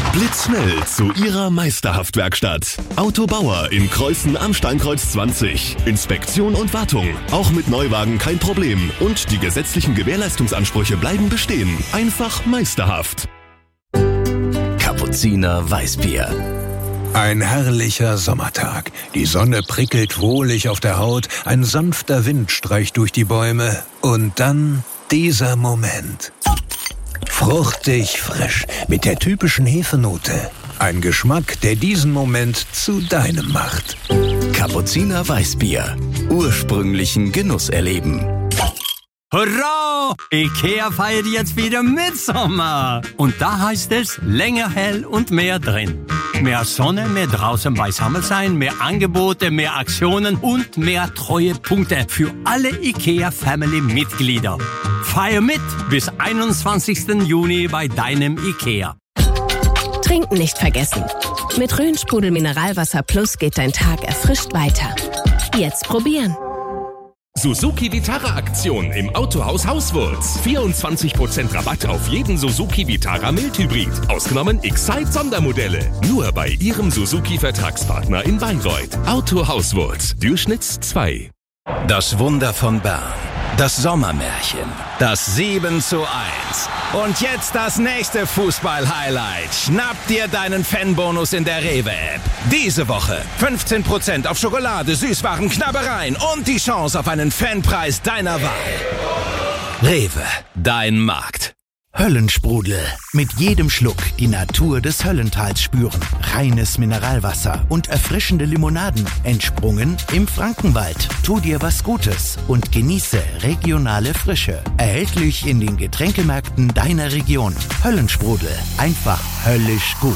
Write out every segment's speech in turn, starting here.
Blitzschnell zu Ihrer Meisterhaftwerkstatt. Autobauer in Kreuzen am Steinkreuz 20. Inspektion und Wartung. Auch mit Neuwagen kein Problem. Und die gesetzlichen Gewährleistungsansprüche bleiben bestehen. Einfach meisterhaft. Kapuziner Weißbier. Ein herrlicher Sommertag. Die Sonne prickelt wohlig auf der Haut, ein sanfter Wind streicht durch die Bäume und dann dieser Moment. Fruchtig frisch, mit der typischen Hefenote. Ein Geschmack, der diesen Moment zu deinem macht. Kapuziner Weißbier. Ursprünglichen Genuss erleben. Hurra! IKEA feiert jetzt wieder Mitsommer. Und da heißt es länger hell und mehr drin. Mehr Sonne, mehr draußen beisammen sein, mehr Angebote, mehr Aktionen und mehr Treuepunkte für alle IKEA-Family-Mitglieder. Feier mit bis 21. Juni bei deinem IKEA. Trinken nicht vergessen. Mit Rhön-Sprudel Mineralwasser Plus geht dein Tag erfrischt weiter. Jetzt probieren. Suzuki Vitara-Aktion im Autohaus Hauswurz. 24% Rabatt auf jeden Suzuki Vitara Mildhybrid. Ausgenommen Excite-Sondermodelle. Nur bei Ihrem Suzuki-Vertragspartner in Bayreuth. Autohaus Wurz. Durchschnitts 2. Das Wunder von Bern. Das Sommermärchen. Das 7:1. Und jetzt das nächste Fußball-Highlight. Schnapp dir deinen Fanbonus in der Rewe-App. Diese Woche 15% auf Schokolade, Süßwaren, Knabbereien und die Chance auf einen Fanpreis deiner Wahl. Rewe, dein Markt. Höllensprudel. Mit jedem Schluck die Natur des Höllentals spüren. Reines Mineralwasser und erfrischende Limonaden. Entsprungen im Frankenwald. Tu dir was Gutes und genieße regionale Frische. Erhältlich in den Getränkemärkten deiner Region. Höllensprudel. Einfach höllisch gut.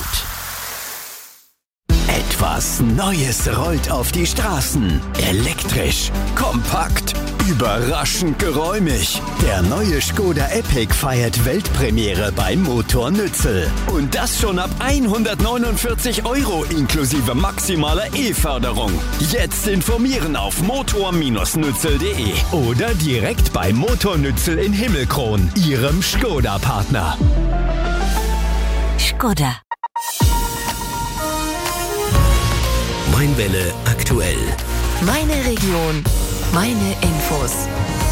Etwas Neues rollt auf die Straßen. Elektrisch, kompakt, überraschend geräumig. Der neue Škoda Epiq feiert Weltpremiere beim Motor Nützel. Und das schon ab 149 € inklusive maximaler E-Förderung. Jetzt informieren auf motor-nützel.de oder direkt bei Motor Nützel in Himmelkron, Ihrem Škoda-Partner. Škoda. Mainwelle aktuell. Meine Region, meine Infos.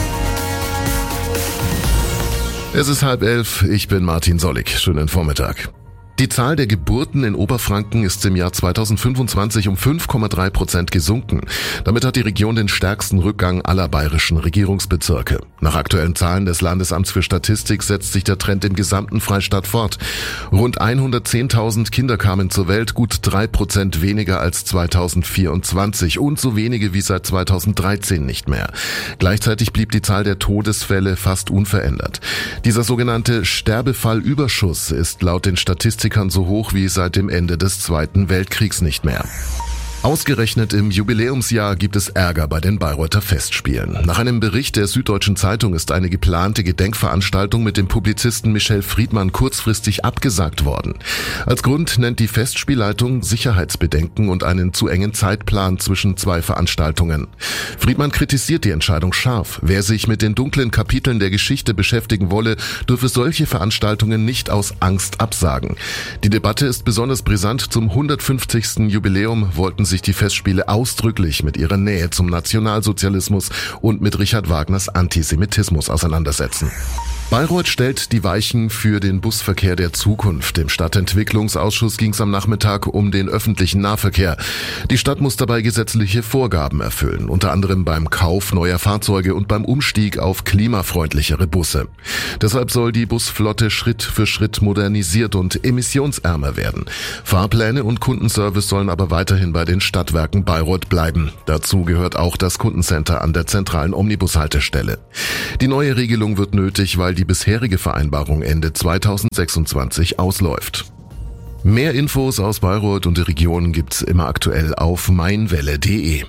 Es ist 10:30, ich bin Martin Sollig. Schönen Vormittag. Die Zahl der Geburten in Oberfranken ist im Jahr 2025 um 5,3% gesunken. Damit hat die Region den stärksten Rückgang aller bayerischen Regierungsbezirke. Nach aktuellen Zahlen des Landesamts für Statistik setzt sich der Trend im gesamten Freistaat fort. Rund 110.000 Kinder kamen zur Welt, gut 3% weniger als 2024 und so wenige wie seit 2013 nicht mehr. Gleichzeitig blieb die Zahl der Todesfälle fast unverändert. Dieser sogenannte Sterbefallüberschuss ist laut den Statistikern so hoch wie seit dem Ende des Zweiten Weltkriegs nicht mehr. Ausgerechnet im Jubiläumsjahr gibt es Ärger bei den Bayreuther Festspielen. Nach einem Bericht der Süddeutschen Zeitung ist eine geplante Gedenkveranstaltung mit dem Publizisten Michel Friedmann kurzfristig abgesagt worden. Als Grund nennt die Festspielleitung Sicherheitsbedenken und einen zu engen Zeitplan zwischen zwei Veranstaltungen. Friedmann kritisiert die Entscheidung scharf. Wer sich mit den dunklen Kapiteln der Geschichte beschäftigen wolle, dürfe solche Veranstaltungen nicht aus Angst absagen. Die Debatte ist besonders brisant. Zum 150. Jubiläum wollten sich die Festspiele ausdrücklich mit ihrer Nähe zum Nationalsozialismus und mit Richard Wagners Antisemitismus auseinandersetzen. Bayreuth stellt die Weichen für den Busverkehr der Zukunft. Im Stadtentwicklungsausschuss ging es am Nachmittag um den öffentlichen Nahverkehr. Die Stadt muss dabei gesetzliche Vorgaben erfüllen, unter anderem beim Kauf neuer Fahrzeuge und beim Umstieg auf klimafreundlichere Busse. Deshalb soll die Busflotte Schritt für Schritt modernisiert und emissionsärmer werden. Fahrpläne und Kundenservice sollen aber weiterhin bei den Stadtwerken Bayreuth bleiben. Dazu gehört auch das Kundencenter an der zentralen Omnibushaltestelle. Die neue Regelung wird nötig, weil die bisherige Vereinbarung Ende 2026 ausläuft. Mehr Infos aus Bayreuth und der Region gibt's immer aktuell auf mainwelle.de.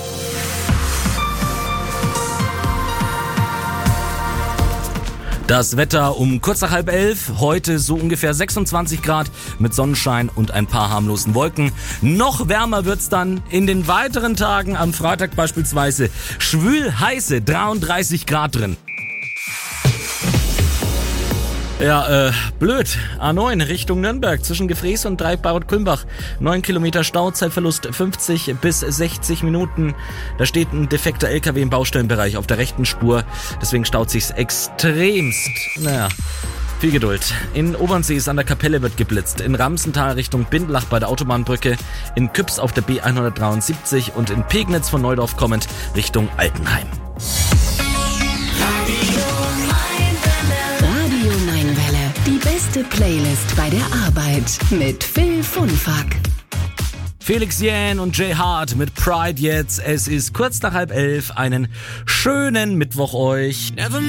Das Wetter um kurz nach 10:30, heute so ungefähr 26 Grad mit Sonnenschein und ein paar harmlosen Wolken. Noch wärmer wird's dann in den weiteren Tagen, am Freitag beispielsweise schwül heiße 33 Grad drin. Ja, blöd. A9 Richtung Nürnberg zwischen Gefrees und Dreieck-Bad-Kulmbach. 9 Kilometer Stau, Zeitverlust 50 bis 60 Minuten. Da steht ein defekter LKW im Baustellenbereich auf der rechten Spur. Deswegen staut sich's extremst. Naja, viel Geduld. In Obernsees an der Kapelle wird geblitzt. In Ramsental Richtung Bindlach bei der Autobahnbrücke. In Küps auf der B173 und in Pegnitz von Neudorf kommend Richtung Altenheim. Die beste Playlist bei der Arbeit mit Phil Funfack. Felix Jähn und Jay Hart mit Pride jetzt. Es ist kurz nach 10:30. Einen schönen Mittwoch euch.